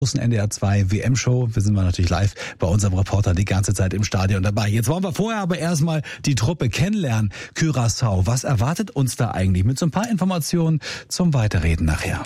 großen NDR 2 WM-Show. Wir sind natürlich live bei unserem Reporter die ganze Zeit im Stadion dabei. Jetzt wollen wir vorher aber erstmal die Truppe kennenlernen. Curaçao, was erwartet uns da eigentlich? Mit so ein paar Informationen zum Weiterreden nachher.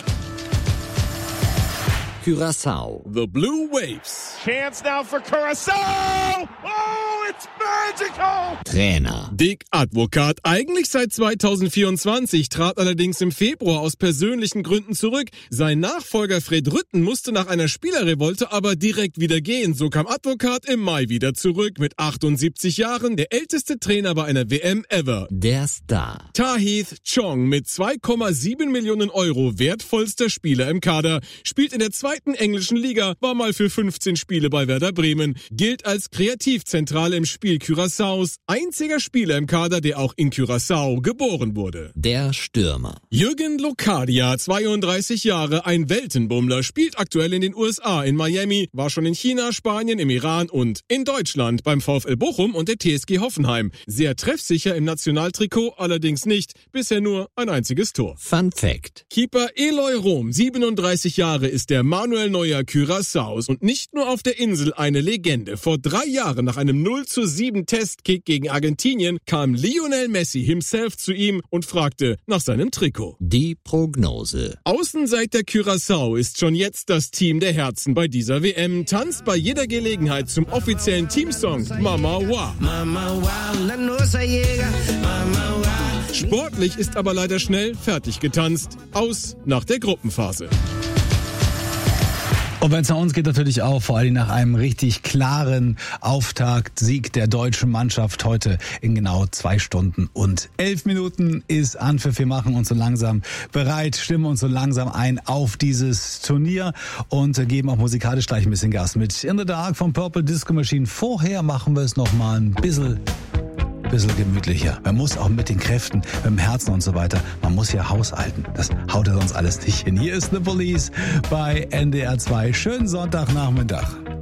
Curaçao. The Blue Waves. Chance now for Curaçao. Oh, it's magical. Trainer. Dick Advocaat, eigentlich seit 2024, trat allerdings im Februar aus persönlichen Gründen zurück. Sein Nachfolger Fred Rutten musste nach einer Spielerrevolte aber direkt wieder gehen. So kam Advocaat im Mai wieder zurück mit 78 Jahren, der älteste Trainer bei einer WM ever. Der Star. Tahith Chong mit 2,7 Millionen Euro wertvollster Spieler im Kader, spielt in der zweiten englischen Liga, war mal für 15 Spiele bei Werder Bremen, gilt als Kreativzentrale im Spiel Curaçaos, einziger Spieler im Kader, der auch in Curaçao geboren wurde. Der Stürmer. Jürgen Locadia, 32 Jahre, ein Weltenbummler, spielt aktuell in den USA, in Miami, war schon in China, Spanien, im Iran und in Deutschland beim VfL Bochum und der TSG Hoffenheim. Sehr treffsicher im Nationaltrikot, allerdings nicht, bisher nur ein einziges Tor. Fun Fact. Keeper Eloy Rom, 37 Jahre, ist der Manuel Neuer Curaçaos und nicht nur auf der Insel eine Legende. Vor 3 Jahren nach einem 0:7 Testkick gegen Argentinien kam Lionel Messi himself zu ihm und fragte nach seinem Trikot. Die Prognose. Außenseiter Curaçao ist schon jetzt das Team der Herzen bei dieser WM, tanzt bei jeder Gelegenheit zum offiziellen Teamsong Mama Wa. Sportlich ist aber leider schnell fertig getanzt. Aus nach der Gruppenphase. Und wenn es nach uns geht, natürlich auch, vor allem nach einem richtig klaren Auftaktsieg der deutschen Mannschaft heute in genau 2 Stunden und 11 Minuten ist Anpfiff. Wir machen uns so langsam bereit, stimmen uns so langsam ein auf dieses Turnier und geben auch musikalisch gleich ein bisschen Gas mit In the Dark von Purple Disco Machine. Vorher machen wir es nochmal ein bisschen gemütlicher. Man muss auch mit den Kräften, mit dem Herzen und so weiter, man muss ja haushalten. Das haut ja sonst alles nicht hin. Hier ist The Police bei NDR 2. Schönen Sonntagnachmittag.